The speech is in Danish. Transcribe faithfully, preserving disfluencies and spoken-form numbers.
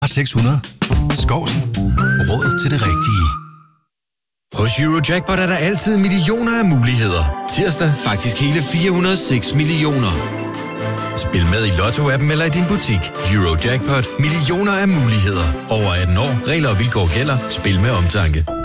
seks hundrede. Skovsen. Råd til det rigtige. Hos Eurojackpot er der altid millioner af muligheder. Tirsdag faktisk hele fire hundrede og seks millioner. Spil med i Lotto-appen eller i din butik. Eurojackpot. Millioner af muligheder. Over atten år. Regler og vilkår gælder. Spil med omtanke.